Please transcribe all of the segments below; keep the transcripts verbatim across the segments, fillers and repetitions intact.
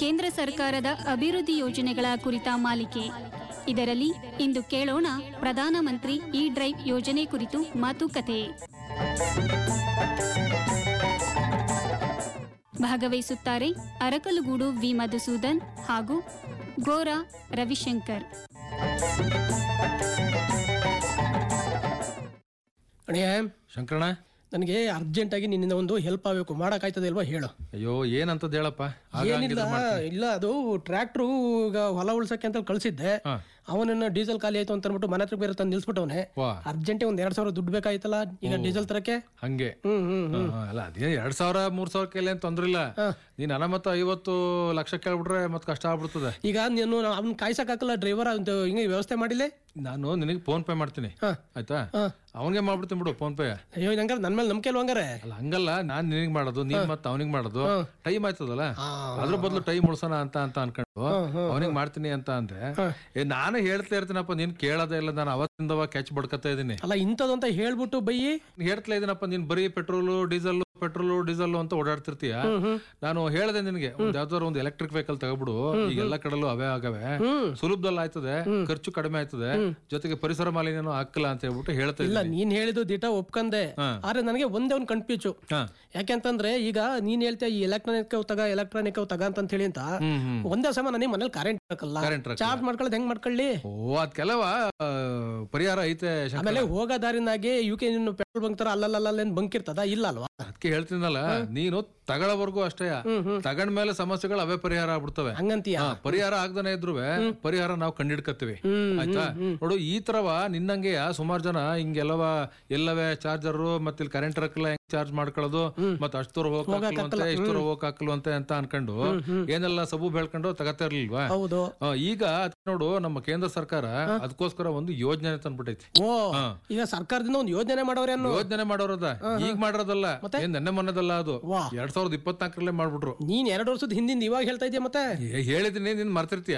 ಕೇಂದ್ರ ಸರ್ಕಾರದ ಅಭಿವೃದ್ಧಿ ಯೋಜನೆಗಳ ಕುರಿತ ಮಾಲಿಕೆ. ಇದರಲ್ಲಿ ಇಂದು ಕೇಳೋಣ ಪ್ರಧಾನಮಂತ್ರಿ ಇ ಡ್ರೈವ್ ಯೋಜನೆ ಕುರಿತು ಮಾತುಕತೆ. ಭಾಗವಹಿಸುತ್ತಾರೆ ಅರಕಲಗೂಡು ವಿ ಮಧುಸೂದನ್ ಹಾಗೂ ಗೋರಾ ರವಿಶಂಕರ್. ಅಣ್ಣಯ್ಯ ಶಂಕರಣ್ಣ, ನನಗೆ ಅರ್ಜೆಂಟಾಗಿ ನಿನ್ನಿಂದ ಒಂದು ಹೆಲ್ಪ್ ಆಗಬೇಕು. ಮಾಡೋಕ್ಕಾಯ್ತದೆ ಅಲ್ವಾ ಹೇಳು. ಅಯ್ಯೋ ಏನಂತದ್ದು ಹೇಳಪ್ಪ. ಏನಿಲ್ಲ, ಇಲ್ಲ ಅದು ಟ್ರ್ಯಾಕ್ಟ್ರು ಈಗ ಹೊಲ ಉಳ್ಸಕ್ಕೆ ಅಂತ ಕಳ್ಸಿದ್ದೆ. ಅವನನ್ನ ಡೀಸೆಲ್ ಖಾಲಿ ಆಯ್ತು ಅಂತ ಅಂದ್ಬಿಟ್ಟು ಮನೆ ಹತ್ರ ಬೇರೆ ತಂದು ನಿಲ್ಸ್ಬಿಟ್ಟವನೆ. ಅರ್ಜೆಂಟ್ ಒಂದ್ ಎರಡ್ ಸಾವಿರ ದುಡ್ಡು ಬೇಕಾಯ್ತಲ್ಲ ಈಗ ಡೀಸೆಲ್ ತರಕ್ಕೆ. ಹಂಗೆ ಅಲ್ಲ, ಅದೇ ಎರಡ್ ಸಾವಿರ ಮೂರ್ ಸಾವಿರ ಕೇಳಿ ಅಂತ ತೊಂದ್ರೆ ಇಲ್ಲ. ನೀನ್ ಅನಮತ್ತ ಐವತ್ತು ಲಕ್ಷ ಕೇಳ್ಬಿಟ್ರೆ ಮತ್ ಕಷ್ಟ ಆಗ್ಬಿಡ್ತದೆ. ಈಗ ನೀನು ಅವ್ನ ಕಾಯ್ಸಕ್ ಹಾಕಲ್ಲ ಡ್ರೈವರ್ ಅಂತ ಹಿಂಗೆ ವ್ಯವಸ್ಥೆ ಮಾಡಿಲ್ಲ. ನಾನು ನಿನಗೆ ಫೋನ್ ಪೇ ಮಾಡ್ತೀನಿ, ಆಯ್ತಾ? ಅವನಿಗೆ ಮಾಡ್ಬಿಡ್ತೀನಿ ಬಿಡು ಫೋನ್ ಪೇ. ಅಯ್ಯೋ ಹಂಗಾರ ನನ್ ಮೇಲೆ ನಂಬಿಕೆ ಇಲ್ವಾ ಹಂಗಾರೆ? ಅಲ್ಲ ಹಂಗಲ್ಲ, ನಾನ್ ನಿನಗ್ ಮಾಡೋದು, ನೀನ್ ಮತ್ತ ಅವನಿಗೆ ಮಾಡೋದು ಟೈಮ್ ಆಯ್ತದಲ್ಲ. ಅದ್ರ ಬದಲು ಟೈಮ್ ಉಳ್ಸೋಣ ಅಂತ ಅಂತ ಅನ್ಕೊಂಡು ಅವನಿಗೆ ಮಾಡ್ತೀನಿ ಅಂತ ಅಂದ್ರೆ ಏ ನಾನು ಹೇಳ್ತಾ ಇರ್ತೀನಪ್ಪ, ನೀನ್ ಕೇಳೋದೇ ಇಲ್ಲ. ನಾನು ಅವತ್ತಿಂದವ ಕ್ಯಾಚ್ ಬಡ್ಕತ್ತಾ ಇದೀನಿ. ಅಲ್ಲ ಇಂಥದ್ದು ಅಂತ ಹೇಳ್ಬಿಟ್ಟು ಬೈಯಿ ಹೇಳ್ತಾ ಇದೀನಪ್ಪ. ನೀನ್ ಬರೀ ಪೆಟ್ರೋಲು ಡೀಸೆಲ್ ಪೆಟ್ರೋಲು ಡೀಸೆಲ್ ಅಂತ ಓಡಾಡ್ತಿರ್ತೀಯ. ನಾನು ಹೇಳ್ದೆ ನಿನ್ಗೆ ಒಂದ್ ಯಾವ್ದಾದ್ರು ಒಂದು ಎಲೆಕ್ಟ್ರಿಕ್ ವೆಹಿಕಲ್ ತಗೊಬಿಡು. ಈಗ ಎಲ್ಲಾ ಕಡೆಲ್ಲೂ ಅವೇ ಆಗವೆ, ಸುಲಭದಲ್ಲಿ ಆಯ್ತದೆ, ಖರ್ಚು ಕಡಿಮೆ ಆಯ್ತದೆ, ಜೊತೆಗೆ ಪರಿಸರ ಮಾಲಿನ್ಯನೂ ಹಾಕಲ್ಲ ಅಂತ ಹೇಳ್ಬಿಟ್ಟು ಹೇಳ್ತಾ ಇಲ್ಲ. ನೀನ್ ಹೇಳಿದ್ದು ದಿಟ ಒಪ್ಕಂದೆ, ಆದ್ರೆ ನನಗೆ ಒಂದೇ ಒಂದ್ ಕನ್ಫ್ಯೂಸು. ಯಾಕೆಂತಂದ್ರೆ ಈಗ ನೀನ್ ಹೇಳ್ತೀಯ ಈ ಎಲೆಕ್ಟ್ರಾನಿಕ್ ತಗ ಎಲೆಕ್ಟ್ರಾನಿಕ್ ತಗ ಅಂತ ಹೇಳಿ ಅಂತ ಒಂದೇ ಸಮ ನನಗೆ ಮನೇಲಿ ಕರೆಂಟ್ ಹಾಕಲ್ಲ, ಚಾರ್ಜ್ ಮಾಡ್ಕೊಳ್ಳೋದು ಹೆಂಗ್ ಮಾಡ್ಕೊಳ್ಳಿ? ಓ ಅದ್ ಕೆಲವ ಪರಿಹಾರ ಐತೆ. ಆಮೇಲೆ ಹೋಗೋ ದಾರಿನಾಗೆ ಯು ಕೆ ಪೆಟ್ರೋಲ್ ಬಂಕ್ ತರ ಅಲ್ಲಲ್ಲ ಬಂಕ್ ಇರ್ತದ, ಇಲ್ಲ ಅಲ್ವಾ? ಅದಕ್ಕೆ ಹೇಳ್ತೀನಲ್ಲ, ನೀನು ತಗೊಳ್ಳೋವರೆಗೂ ಅಷ್ಟೇ, ತಗೊಂಡ ಮೇಲೆ ಸಮಸ್ಯೆಗಳು ಅವೇ ಪರಿಹಾರ ಆಗ್ಬಿಡ್ತವೆ. ಹಂಗಂತೀಯ? ಪರಿಹಾರ ಆಗ್ದಾನೆ ಇದ್ರು ಪರಿಹಾರ ನಾವು ಕಂಡಿಡ್ಕತ್ತೀವಿ, ಆಯ್ತಾ? ನೋಡು ಈ ತರವ ನಿನ್ನಂಗೆ ಸುಮಾರು ಜನ ಹಿಂಗೆಲ್ಲವ ಎಲ್ಲವೇ ಚಾರ್ಜರ್ ಮತ್ತೆ ಇಲ್ಲಿ ಕರೆಂಟ್ ಹಾಕಲ್ಲ, ಹೆಂಗ್ ಚಾರ್ಜ್ ಮಾಡ್ಕೊಳ್ಳೋದು, ಮತ್ ಅಷ್ಟು ದೂರ ಹೋಗಕ್ಕೆ ಇಷ್ಟು ದೂರ ಹೋಗಕ್ ಹಾಕಲ್ವಂತೆ ಅಂತ ಅನ್ಕೊಂಡು ಏನೆಲ್ಲ ಸಬು ಬೆಳ್ಕೊಂಡು ತಗತಾ ಇರ್ಲಿಲ್ವಾ? ಈಗ ನೋಡು ನಮ್ಮ ಕೇಂದ್ರ ಸರ್ಕಾರ ಅದಕ್ಕೋಸ್ಕರ ಒಂದು ಯೋಜನೆ ತಂದ್ಬಿಟ್ಟೈತಿ. ಈಗ ಸರ್ಕಾರದಿಂದ ಒಂದು ಯೋಜನೆ ಮಾಡೋರ ಯೋಜನೆ ಮಾಡೋರದ ಈಗ ಮಾಡಿರೋದಲ್ಲ, ಏನ್ ನೆನ್ನೆ ಮೊನ್ನೆದಲ್ಲ, ಅದು ಎರಡ್ ಸಾವಿರದ ಇಪ್ಪತ್ನಾಲ್ಕರಲ್ಲೇ ಮಾಡ್ಬಿಟ್ರು. ನೀನ್ ಎರಡು ವರ್ಷದ ಹಿಂದಿಂದ ಇವಾಗ ಹೇಳ್ತಾ ಇದೀಯ. ಮತ್ತೆ ಹೇಳಿದೀನಿ, ನೀನ್ ಮರ್ತಿರ್ತೀಯ.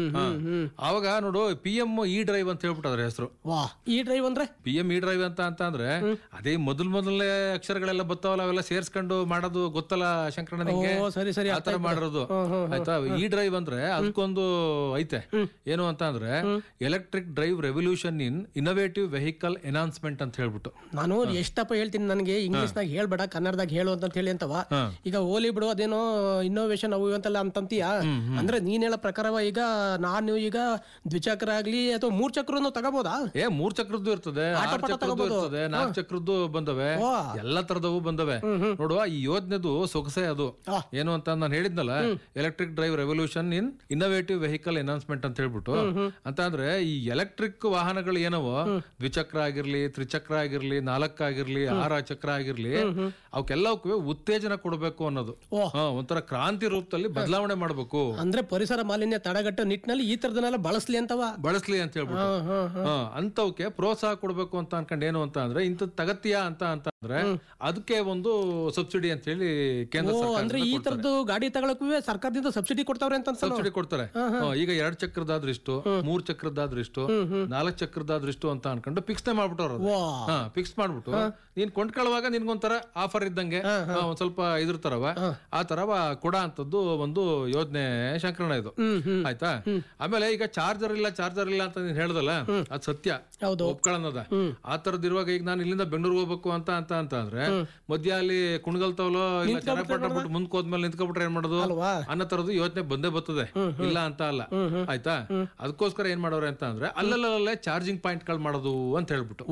ಅವಾಗ ನೋಡು ಪಿ ಎಂ ಇ ಡ್ರೈವ್ ಅಂತ ಹೇಳ್ಬಿಟ್ಟು ಅದ್ರ ಹೆಸರು. ಇ ಡ್ರೈವ್ ಅಂದ್ರೆ ಪಿ ಎಂ ಇ ಡ್ರೈವ್ ಅಂತ ಅಂತ ಅಂದ್ರೆ ಅದೇ ಮೊದಲ್ ಮೊದಲನೇ ಅಕ್ಷರಗಳೆಲ್ಲ ಬರ್ತಾವಲ್ಲ, ಅವೆಲ್ಲ ಸೇರ್ಸ್ಕೊಂಡು ಮಾಡೋದು ಗೊತ್ತಲ್ಲ ಶಂಕರಣ್ಣ ನಿಂಗೆ? ಸರಿ ಸರಿ ಆತರ ಮಾಡಿರೋದು, ಆಯ್ತಾ? ಇ ಡ್ರೈವ್ ಅಂದ್ರೆ ಅದಕ್ಕೊಂದು ಐತೆ, ಏನು ಅಂತ ಅಂದ್ರೆ ಎಲೆಕ್ಟ್ರಿಕ್ ಡ್ರೈವ್ ರೆವಲ್ಯೂಷನ್ ಇನ್ ಇನೋವೇಟಿವ್ ವೆಹಿಕಲ್ ಎನಾನ್ಸ್ಮೆಂಟ್ ಅಂತ ಹೇಳ್ಬಿಟ್ಟು. ನಾನು ಎಷ್ಟಪ್ಪ ಹೇಳ್ತೀನಿ, ನನಗೆ ಇಂಗ್ಲಿಷ್ ನಾಗ ಹೇಳ್ಬೇಡ, ಕನ್ನಡದಾಗ ಹೇಳು ಅಂತ ಹೇಳಿ ಅಂತವ. ಈಗ ಓಲಿ ಬಿಡು, ಅದೇನೋ ಇನ್ನೋವೇಷನ್ ಅವು ಅಂತೆಲ್ಲ ಅಂತಂತೀಯ. ಅಂದ್ರೆ ನೀನ್ ಹೇಳೋ ಪ್ರಕಾರವ ಈಗ ನಾನು ಈಗ ದ್ವಿಚಕ್ರ ಆಗ್ಲಿ ಅಥವಾ ಮೂರ್ ಚಕ್ರನು ತಗೋಬಹುದಾ? ಏ ಮೂರ್ ಚಕ್ರದ್ದು ಇರ್ತದೆ, ಆರು ಚಕ್ರದ್ದು ಇರ್ತದೆ, ನಾಲ್ಕು ಚಕ್ರದ್ದು ಬಂದವೆ, ಎಲ್ಲಾ ತರದವು ಬಂದವೆ. ನೋಡುವ ಈ ಯೋಜನೆದು ಸೊಗಸೆ ಅದು. ಏನು ಅಂತ ನಾನು ಹೇಳಿದ್ನಲ್ಲ, ಎಲೆಕ್ಟ್ರಿಕ್ ಡ್ರೈವ್ ರೆವಲ್ಯೂಷನ್ ಇನ್ ಇನ್ನೋವೇಟಿವ್ ವೆಹಿಕಲ್ ಎನಾನ್ಸ್ಮೆಂಟ್ ಅಂತ ಹೇಳ್ಬಿಟ್ಟು. ಅಂತ ಅಂದ್ರೆ ಈ ಎಲೆಕ್ಟ್ರಿಕ್ ವಾಹನಗಳು ಏನವೋ, ದ್ವಿಚಕ್ರ ಆಗಿರ್ಲಿ, ತ್ರಿಚಕ್ರ ಆಗಿರ್ಲಿ, ನಾಲ್ಕಾಗಿರ್ಲಿ, ಆರ ಚಕ್ರ ಆಗಿರ್ಲಿ, ಅವಕ್ಕೆಲ್ಲವಕ್ಕೂ ಉತ್ತೇಜನ ಕೊಡಬೇಕು ಅನ್ನೋದು, ಒಂಥರ ಕ್ರಾಂತಿ ರೂಪದಲ್ಲಿ ಬದಲಾವಣೆ ಮಾಡಬೇಕು. ಅಂದ್ರೆ ಪರಿಸರ ಮಾಲಿನ್ಯ ತಡೆಗಟ್ಟೋ ನಿಟ್ಟಿನಲ್ಲಿ ಈ ತರದನ್ನೆಲ್ಲ ಬಳಸ್ಲಿ ಅಂತವ ಬಳಸ್ಲಿ ಅಂತ ಹೇಳ್ಬಿಟ್ಟು ಅಂತವಕ್ಕೆ ಪ್ರೋತ್ಸಾಹ ಕೊಡ್ಬೇಕು ಅಂತ ಅನ್ಕೊಂಡು ಏನು ಅಂತ ಅಂದ್ರೆ ಇಂಥದ್ ತಗತ್ತೀಯ ಅಂತ ಅಂತ ಅಂದ್ರೆ ಅದಕ್ಕೆ ಒಂದು ಸಬ್ಸಿಡಿ ಅಂತ ಹೇಳಿ ಕೇಂದ್ರ ಸರ್ಕಾರ. ಅಂದ್ರೆ ಈ ತರದ್ದು ಗಾಡಿ ತಗೊಳಕ್ಕೂ ಸರ್ಕಾರದಿಂದ ಸಬ್ಸಿಡಿ ಕೊಡ್ತಾವ್ರೆ ಅಂತ ಸಬ್ಸಿಡಿ ಕೊಡ್ತಾರೆ. ಈಗ ಎರಡ್ ಚಕ್ರದಾದ್ರೂ ಇಷ್ಟು, ಮೂರ್ ಚಕ್ರದಾದ್ರೂ ಇಷ್ಟು, ನಾಲ್ಕ್ ಚಕ್ರದಾದ್ರೂ ಇಷ್ಟು ಅಂತ ಅನ್ಕೊಂಡು ಫಿಕ್ಸ್ ಮಾಡ್ಬಿಟ್ಟವ್ರು. ಫಿಕ್ಸ್ ಮಾಡ್ಬಿಟ್ಟು ನೀನ್ ಕೊಂಡ್ಕೊಳ್ಳುವಾಗ ನಿನ್ಗೊಂಥರ ಆಫರ್ ಇದ್ದಂಗೆ ಒಂದ್ ಸ್ವಲ್ಪ ಇದಿರ್ತಾರವ, ಆ ತರವ ಕೊಡ ಅಂತದ್ದು ಒಂದು ಯೋಜನೆ ಶಂಕರಣ ಇದು, ಆಯ್ತಾ? ಆಮೇಲೆ ಈಗ ಚಾರ್ಜರ್ ಇಲ್ಲ ಚಾರ್ಜರ್ ಇಲ್ಲ ಅಂತ ನೀನ್ ಹೇಳ್ದಲ್ಲ, ಅದ್ ಸತ್ಯ, ಒಪ್ಕೊಳ್ಳೋದ. ಆ ತರದ್ ಇರುವಾಗ ಈಗ ನಾನು ಇಲ್ಲಿಂದ ಬೆಂಗಳೂರು ಹೋಗ್ಬೇಕು ಅಂತ ಅಂತ ಅಂತ ಅಂದ್ರೆ ಮಧ್ಯ ಅಲ್ಲಿ ಕುಣಗಲ್ತಾವಲೋ ಇಲ್ಲ ಚನ್ನಪಟ್ಟಣ ಬಿಟ್ಟು ಮುಂದಕ್ಕೆ ಹೋದ್ಮೇಲೆ ನಿಂತ್ಕೊಬಿಟ್ರೆ ಏನ್ ಮಾಡೋದು ಅನ್ನೋ ತರದ್ದು ಯೋಜನೆ ಬಂದೇ ಬರ್ತದೆ, ಇಲ್ಲ ಅಂತ ಅಲ್ಲ, ಆಯ್ತಾ? ಅದಕ್ಕೋಸ್ಕರ ಏನ್ ಮಾಡೋರೆ ಅಂತ ಅಂದ್ರೆ ಅಲ್ಲಲ್ಲೇ ಚಾರ್ಜಿಂಗ್ ಪಾಯಿಂಟ್ ಗಳು ಮಾಡೋದು ಅಂತ ಹೇಳ್ಬಿಟ್ಟು.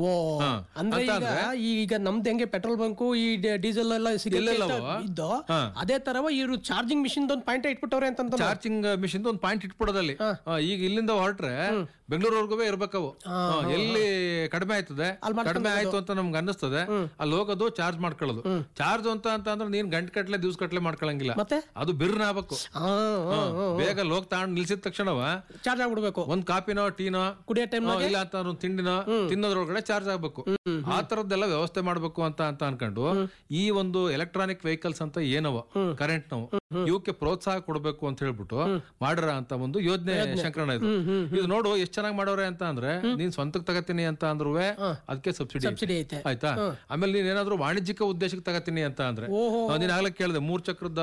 ಈಗ ನಮ್ದು ಹೆಂಗೆ ಪೆಟ್ರೋಲ್ ಬಂಕು ಈ ಡೀಸೆಲ್ ಎಲ್ಲ ಇದ್ದು ಅದೇ ತರವ ಇವರು ಚಾರ್ಜಿಂಗ್ ಮಿಷಿನ್ ಒಂದು ಪಾಯಿಂಟ್ ಇಟ್ಬಿಟ್ಟವ್ರೆ ಅಂತ. ಚಾರ್ಜಿಂಗ್ ಮಿಷಿನ್ ಒಂದು ಪಾಯಿಂಟ್ ಇಟ್ಬಿಡೋದಲ್ಲಿ ಈಗ ಇಲ್ಲಿಂದ ಹೊರಟ್ರೆ ಬೆಂಗಳೂರವರೆಗೂ ಇರ್ಬೇಕವು. ಎಲ್ಲಿ ಕಡಿಮೆ ಆಯ್ತದೆ, ಕಡಿಮೆ ಆಯ್ತು ಅಂತ ನಮ್ಗೆ ಅನ್ನಿಸ್ತದೆ, ಅಲ್ಲಿ ಹೋಗೋದು ಚಾರ್ಜ್ ಮಾಡ್ಕೊಳ್ಳೋದು. ಚಾರ್ಜ್ ಅಂತ ಅಂತ ಅಂದ್ರೆ ನೀನ್ ಗಂಟೆ ಕಟ್ಲೆ ದಿವ್ಸ ಕಟ್ಲೆ ಮಾಡ್ಕೊಳಂಗಿಲ್ಲ, ಅದು ಬಿರ್ನ ಆಗ್ಬೇಕು. ಬೇಗ ಲೋಕ್ ತಗೊಂಡ್ ನಿಲ್ಸಿದ ತಕ್ಷಣವ ಚಾರ್ಜ್ ಆಗ್ಬಿಡ್ಬೇಕು. ಒಂದ್ ಕಾಪಿನೋ ಟೀನೋ ಕುಡಿಯೋ ಟೈಮ್ ಇಲ್ಲ ಅಂತ ತಿಂಡಿನೋ ತಿನ್ನೋದ್ರೊಳಗಡೆ ಚಾರ್ಜ್ ಆಗ್ಬೇಕು. ಆ ತರದ್ದೆಲ್ಲ ವ್ಯವಸ್ಥೆ ಮಾಡ್ಬೇಕು ಅಂತ ಅಂತ ಅನ್ಕೊಂಡು ಈ ಒಂದು ಎಲೆಕ್ಟ್ರಾನಿಕ್ ವೆಹಿಕಲ್ಸ್ ಅಂತ ಏನವ ಕರೆಂಟ್ ನಾವು ಇವಕ್ಕೆ ಪ್ರೋತ್ಸಾಹ ಕೊಡ್ಬೇಕು ಅಂತ ಹೇಳ್ಬಿಟ್ಟು ಮಾಡಿರ ಅಂತ ಒಂದು ಯೋಜನೆ ಶಂಕರಣ ಇದು. ಇದು ನೋಡು ಎಷ್ಟ್ ಚೆನ್ನಾಗಿ ಮಾಡೋರೆ ಅಂತ ಅಂದ್ರೆ ನೀನ್ ಸ್ವಂತಕ್ಕೆ ತಗತೀನಿ ಅಂತ ಅಂದ್ರೂ ಅದಕ್ಕೆ ಸಬ್ಸಿಡಿ ಐತೆ, ಆಯ್ತಾ? ಆಮೇಲೆ ನೀನ್ ಏನಾದ್ರು ವಾಣಿಜ್ಯಿಕ ಉದ್ದೇಶಕ್ಕೆ ತಗತೀನಿ ಅಂತ ಅಂದ್ರೆ ನೀನ್ ಆಗ್ಲೇ ಕೇಳಿದೆ ಮೂರ್ ಚಕ್ರದ